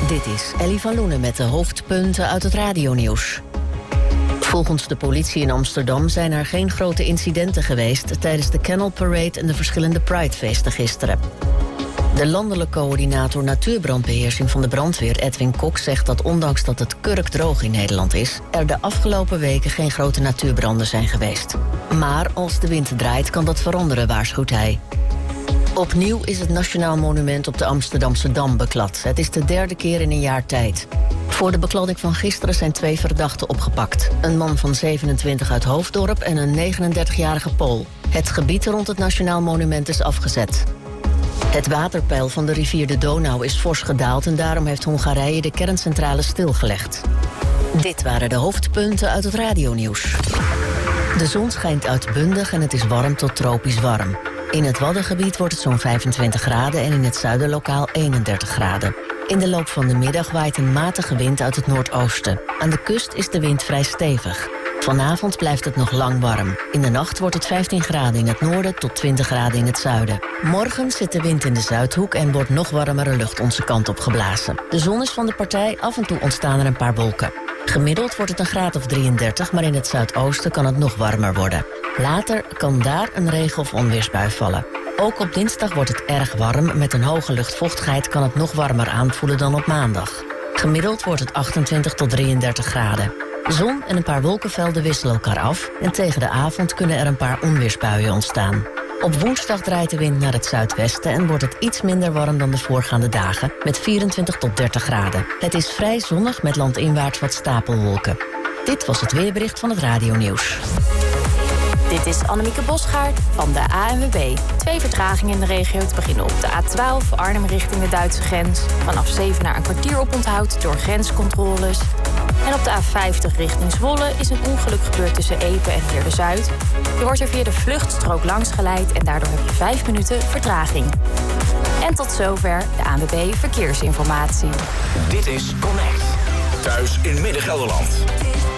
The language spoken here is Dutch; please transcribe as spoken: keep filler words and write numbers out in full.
Dit is Ellie van Loenen met de hoofdpunten uit het radionieuws. Volgens de politie in Amsterdam zijn er geen grote incidenten geweest tijdens de Canal Parade en de verschillende Pridefeesten gisteren. De landelijke coördinator natuurbrandbeheersing van de brandweer, Edwin Kok, zegt dat ondanks dat het kurkdroog in Nederland is, er de afgelopen weken geen grote natuurbranden zijn geweest. Maar als de wind draait, kan dat veranderen, waarschuwt hij. Opnieuw is het Nationaal Monument op de Amsterdamse Dam beklad. Het is de derde keer in een jaar tijd. Voor de bekladding van gisteren zijn twee verdachten opgepakt. Een man van zevenentwintig uit Hoofddorp en een negenendertigjarige Pool. Het gebied rond het Nationaal Monument is afgezet. Het waterpeil van de rivier de Donau is fors gedaald en daarom heeft Hongarije de kerncentrale stilgelegd. Dit waren de hoofdpunten uit het radionieuws. De zon schijnt uitbundig en het is warm tot tropisch warm. In het Waddengebied wordt het zo'n vijfentwintig graden en in het zuiden lokaal eenendertig graden. In de loop van de middag waait een matige wind uit het noordoosten. Aan de kust is de wind vrij stevig. Vanavond blijft het nog lang warm. In de nacht wordt het vijftien graden in het noorden tot twintig graden in het zuiden. Morgen zit de wind in de Zuidhoek en wordt nog warmere lucht onze kant op geblazen. De zon is van de partij, af en toe ontstaan er een paar wolken. Gemiddeld wordt het een graad of drieëndertig, maar in het zuidoosten kan het nog warmer worden. Later kan daar een regen- of onweersbui vallen. Ook op dinsdag wordt het erg warm. Met een hoge luchtvochtigheid kan het nog warmer aanvoelen dan op maandag. Gemiddeld wordt het achtentwintig tot drieëndertig graden. Zon en een paar wolkenvelden wisselen elkaar af en tegen de avond kunnen er een paar onweersbuien ontstaan. Op woensdag draait de wind naar het zuidwesten en wordt het iets minder warm dan de voorgaande dagen met vierentwintig tot dertig graden. Het is vrij zonnig met landinwaarts wat stapelwolken. Dit was het weerbericht van het radionieuws. Dit is Annemieke Bosgaard van de A N W B. Twee vertragingen in de regio te beginnen op de A twaalf Arnhem richting de Duitse grens. Vanaf zeven naar een kwartier oponthoud door grenscontroles. En op de A vijftig richting Zwolle is een ongeluk gebeurd tussen Epe en Heerde-Zuid. Je wordt er via de vluchtstrook langs geleid en daardoor heb je vijf minuten vertraging. En tot zover de A N W B Verkeersinformatie. Dit is Connect. Thuis in Midden-Gelderland.